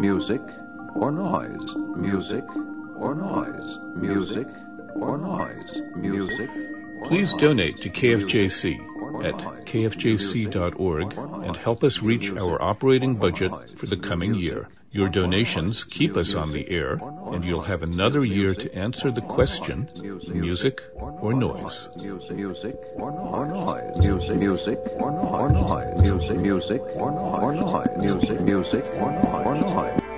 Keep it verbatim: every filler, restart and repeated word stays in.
music, or noise, music, or noise, music, or noise, music. Please donate to K F J C at k f j c dot org and help us reach our operating budget for the coming year. Your donations keep us on the air, and you'll have another year to answer the question, music or noise. Music or noise, music, music or noise, music, music or noise, music, music or noise.